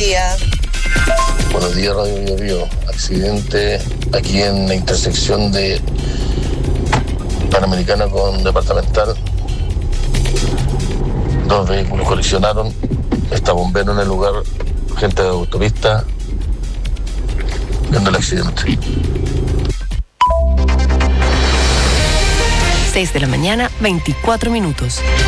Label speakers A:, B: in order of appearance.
A: días.
B: Buenos días, Radio Bio Bio. Accidente aquí en la intersección de Panamericana con Departamental. 2 vehículos colisionaron. Está bombero en el lugar, gente de autopista, viendo el accidente.
C: 6 de la mañana, 24 minutos.